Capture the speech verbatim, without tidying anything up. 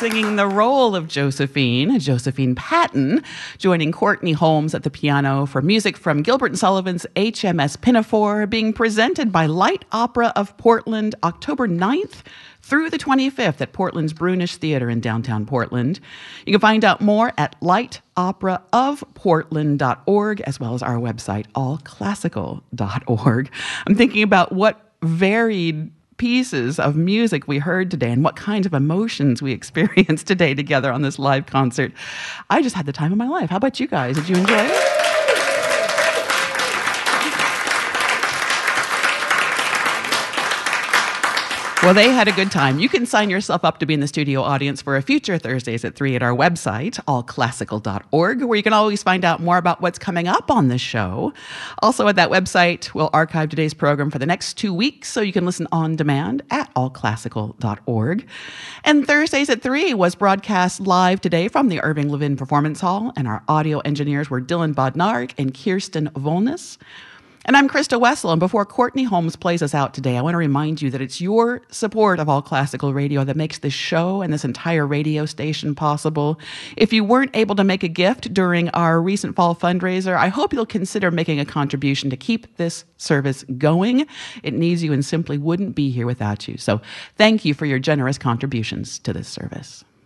singing the role of Josephine, Josephine Patton, joining Courtney Holmes at the piano for music from Gilbert and Sullivan's H M S Pinafore, being presented by Light Opera of Portland, October ninth through the twenty-fifth at Portland's Brunish Theater in downtown Portland. You can find out more at light opera of portland dot org, as well as our website, all classical dot org. I'm thinking about what varied pieces of music we heard today and what kinds of emotions we experienced today together on this live concert. I just had the time of my life. How about you guys? Did you enjoy it? Well, they had a good time. You can sign yourself up to be in the studio audience for a future Thursdays at three at our website, all classical dot org, where you can always find out more about what's coming up on the show. Also at that website, we'll archive today's program for the next two weeks, so you can listen on demand at all classical dot org. And Thursdays at three was broadcast live today from the Irving Levin Performance Hall, and our audio engineers were Dylan Bodnark and Kirsten Volness. And I'm Krista Wessel, and before Courtney Holmes plays us out today, I want to remind you that it's your support of All Classical Radio that makes this show and this entire radio station possible. If you weren't able to make a gift during our recent fall fundraiser, I hope you'll consider making a contribution to keep this service going. It needs you and simply wouldn't be here without you. So thank you for your generous contributions to this service.